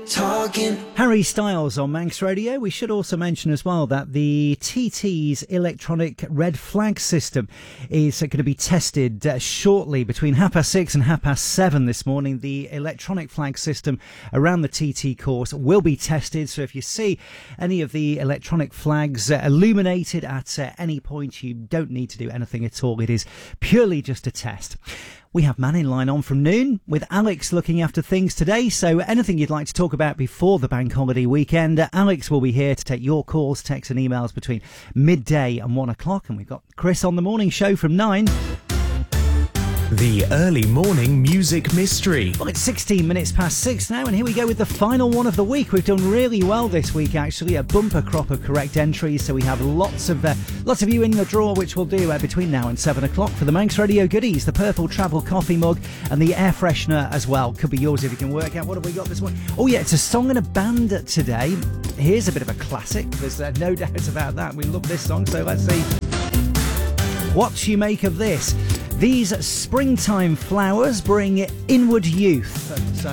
talking. Harry Styles on Manx Radio. We should also mention as well that the TT's electronic red flag system is going to be tested shortly between 6:30 and 7:30 this morning. The electronic flag system around the TT course will be tested, so if you see any of the electronic flags illuminated at any point, you don't need to do anything at all. It is purely just a test. We have Man in Line on from noon with Alex looking after things today, so anything you'd like to talk about before the bank holiday weekend, Alex will be here to take your calls, texts and emails between midday and 1 o'clock, and we've got Chris on the morning show from 9. The early morning music mystery. Well, it's 16 minutes past 6 now, and here we go with the final one of the week. We've done really well this week, actually. A bumper crop of correct entries, so we have lots of you in the draw, which we'll do between now and 7 o'clock for the Manx Radio goodies, the purple travel coffee mug and the air freshener as well. Could be yours if you can work out. What have we got this morning? Oh yeah, it's a song and a band today. Here's a bit of a classic. There's no doubt about that. We love this song, so let's see what you make of this. These springtime flowers bring inward youth. So,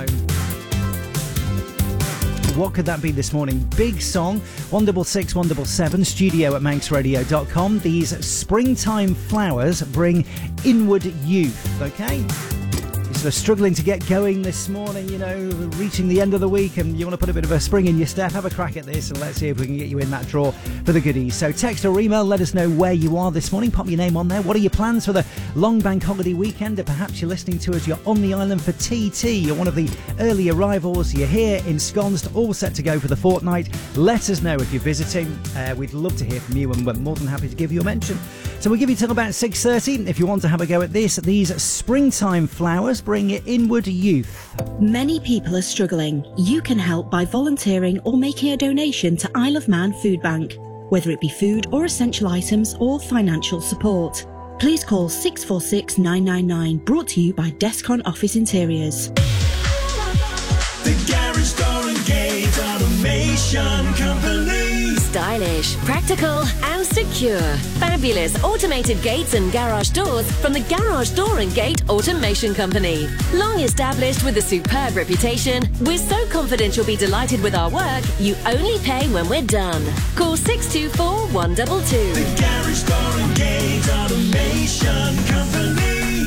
what could that be this morning? Big song, 166 177, studio at manxradio.com. These springtime flowers bring inward youth, okay? You're struggling to get going this morning, you know, reaching the end of the week, and you want to put a bit of a spring in your step. Have a crack at this and let's see if we can get you in that draw for the goodies. So text or email, let us know where you are this morning. Pop your name on there. What are your plans for the long bank holiday weekend? Or perhaps you're listening to us, you're on the island for TT. You're one of the early arrivals. You're here ensconced, all set to go for the fortnight. Let us know if you're visiting. We'd love to hear from you, and we're more than happy to give you a mention. So we'll give you till about 6:30 if you want to have a go at this. These springtime flowers bring inward youth. Many people are struggling. You can help by volunteering or making a donation to Isle of Man Food Bank, whether it be food or essential items or financial support. Please call 646 999, brought to you by Descon Office Interiors. The Garage Door and Gate Automation Company. Stylish, practical and secure. Fabulous automated gates and garage doors from the Garage Door and Gate Automation Company. Long established with a superb reputation, we're so confident you'll be delighted with our work, you only pay when we're done. Call 624 122. The Garage Door and Gate Automation Company.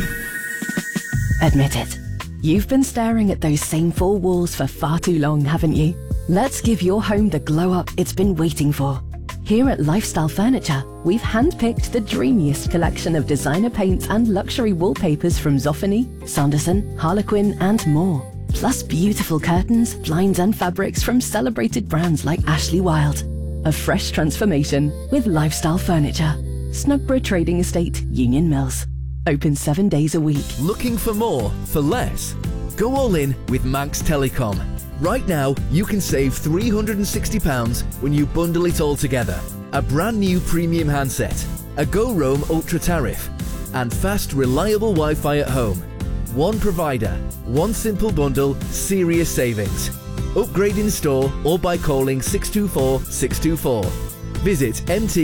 Admit it. You've been staring at those same four walls for far too long, haven't you? Let's give your home the glow-up it's been waiting for. Here at Lifestyle Furniture, we've handpicked the dreamiest collection of designer paints and luxury wallpapers from Zoffany, Sanderson, Harlequin and more. Plus beautiful curtains, blinds and fabrics from celebrated brands like Ashley Wilde. A fresh transformation with Lifestyle Furniture. Snugborough Trading Estate, Union Mills. Open 7 days a week. Looking for more for less? Go all in with Manx Telecom. Right now, you can save £360 when you bundle it all together. A brand new premium handset, a Go Roam Ultra tariff, and fast, reliable Wi-Fi at home. One provider, one simple bundle, serious savings. Upgrade in store or by calling 624 624. Visit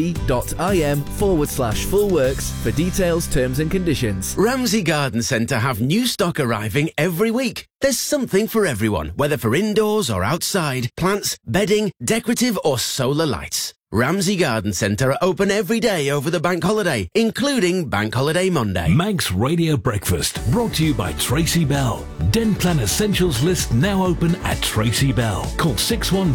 mt.im/fullworks for details, terms and conditions. Ramsey Garden Centre have new stock arriving every week. There's something for everyone, whether for indoors or outside, plants, bedding, decorative or solar lights. Ramsey Garden Centre are open every day over the bank holiday, including Bank Holiday Monday. Manx Radio Breakfast, brought to you by Tracy Bell. Den Plan Essentials list now open at Tracy Bell. Call 612